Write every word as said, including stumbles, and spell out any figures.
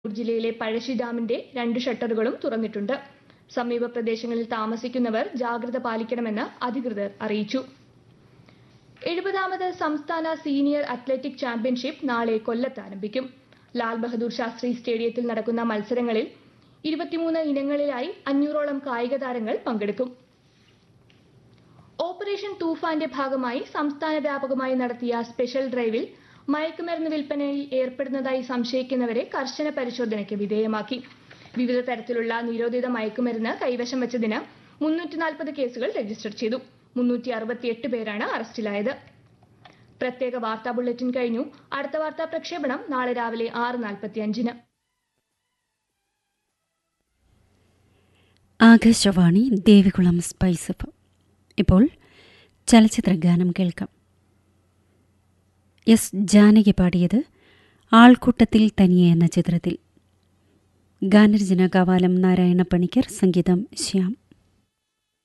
ജില്ലയിലെ പഴശ്ശി ഡാമിന്റെ രണ്ട് ഷട്ടറുകളും തുറന്നിട്ടുണ്ട്. സമീപ പ്രദേശങ്ങളിൽ താമസിക്കുന്നവർ ജാഗ്രത പാലിക്കണമെന്ന് അധികൃതർ അറിയിച്ചു. എഴുപതാമത് സംസ്ഥാന സീനിയർ അത്ലറ്റിക് ചാമ്പ്യൻഷിപ്പ് നാളെ കൊല്ലത്ത് ആരംഭിക്കും. ലാൽ ബഹദൂർ ശാസ്ത്രി സ്റ്റേഡിയത്തിൽ നടക്കുന്ന മത്സരങ്ങളിൽ ഇരുപത്തിമൂന്ന് ഇനങ്ങളിലായി അഞ്ഞൂറോളം കായിക താരങ്ങൾ പങ്കെടുക്കും. ഓപ്പറേഷൻ തൂഫാന്റെ ഭാഗമായി സംസ്ഥാന വ്യാപകമായി നടത്തിയ സ്പെഷ്യൽ ഡ്രൈവിൽ മയക്കുമരുന്ന് വിൽപ്പനയിൽ ഏർപ്പെടുന്നതായി സംശയിക്കുന്നവരെ കർശന പരിശോധനയ്ക്ക് വിധേയമാക്കി. വിവിധ തരത്തിലുള്ള നിരോധിത മയക്കുമരുന്ന് കൈവശം വെച്ചതിന് മുന്നൂറ്റി നാൽപ്പത് കേസുകൾ രജിസ്റ്റർ ചെയ്തു. മുന്നൂറ്റി അറുപത്തിയെട്ട് പേരാണ് അറസ്റ്റിലായത്. പ്രത്യേക വാർത്താ ബുള്ളറ്റിൻ കഴിഞ്ഞു. അടുത്ത വാർത്താ പ്രക്ഷേപണം നാളെ രാവിലെ ആറ് നാൽപ്പത്തി അഞ്ചിന്. ആകാശവാണി ദേവികുളം സ്പൈസ്. ഇപ്പോൾ ചലച്ചിത്ര ഗാനം കേൾക്കാം. എസ് ജാനകി പാടിയത് ആൾക്കൂട്ടത്തിൽ തനിയെ എന്ന ചിത്രത്തിൽ. ഗാനരചന കവാലം നാരായണ പണിക്കർ, സംഗീതം ശ്യാം.